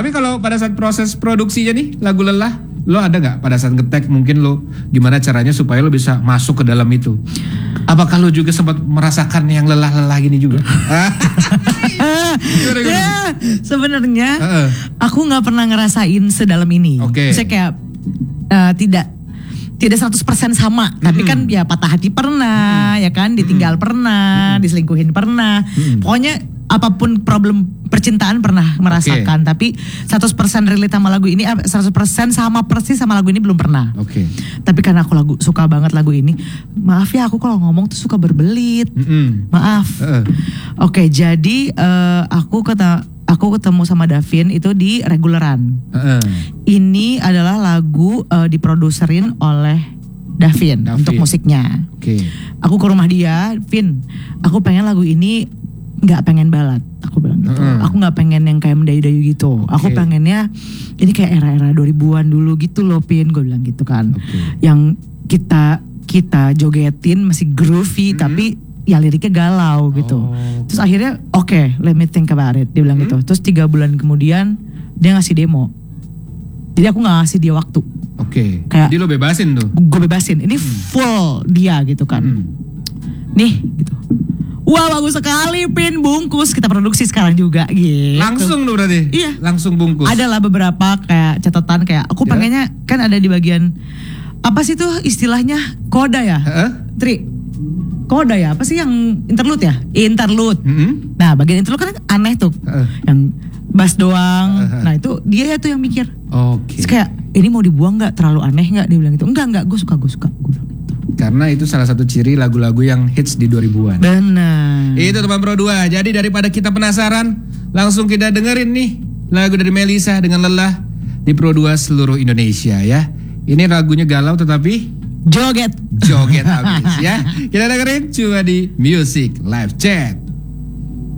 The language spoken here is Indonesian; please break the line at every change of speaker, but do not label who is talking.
Tapi kalau pada saat proses produksinya nih lagu Lelah, lo ada nggak pada saat nge-tag mungkin lo gimana caranya supaya lo bisa masuk ke dalam itu? Apakah lo juga sempat merasakan yang lelah-lelah gini juga?
Ya, sebenarnya aku nggak pernah ngerasain sedalam ini. Saya kayak tidak 100% sama, tapi kan ya patah hati pernah, ya kan, ditinggal pernah, diselingkuhin pernah. Pokoknya apapun problem percintaan pernah merasakan, tapi 100% relate sama lagu ini, 100% sama persis sama lagu ini belum pernah. Tapi karena aku suka banget lagu ini, maaf ya aku kalau ngomong tuh suka berbelit. Maaf. Jadi aku ketemu sama Davin itu di Reguleran. Ini adalah lagu diproduserin oleh Davin untuk musiknya. Aku ke rumah dia, Vin, aku pengen lagu ini nggak pengen balad, aku bilang gitu. Aku nggak pengen yang kayak mendayu-dayu gitu. Aku pengennya ini kayak era-era 2000-an dulu gitu loh, Pin, gue bilang gitu kan. Yang kita jogetin masih groovy, tapi ya liriknya galau gitu. Terus akhirnya let me think about it, dia bilang gitu. Terus 3 bulan kemudian dia ngasih demo. Jadi aku gak ngasih dia waktu. Kayak,
jadi lo bebasin tuh?
Gue bebasin, ini full dia gitu kan. Nih gitu. Wah bagus sekali, Pin, bungkus. Kita produksi sekarang juga gitu.
Langsung lo berarti?
Iya.
Langsung bungkus?
Adalah beberapa kayak catatan kayak aku pengennya kan ada di bagian apa sih tuh istilahnya koda ya? Tri, koda ya? Apa sih yang interlude ya? Interlude. Nah bagian interlude kan aneh tuh. Yang bass doang. Nah itu dia tuh yang mikir. Terus kayak ini mau dibuang gak? Terlalu aneh gak? Dia bilang gitu. Enggak, gue suka. Gue bilang gitu.
Karena itu salah satu ciri lagu-lagu yang hits di 2000-an.
Benar.
Itu teman Pro 2. Jadi daripada kita penasaran, langsung kita dengerin nih lagu dari Melisa dengan Lelah di Pro 2 seluruh Indonesia ya. Ini lagunya galau tetapi joget habis ya. Kita dengerin cuma di Music Live Chat.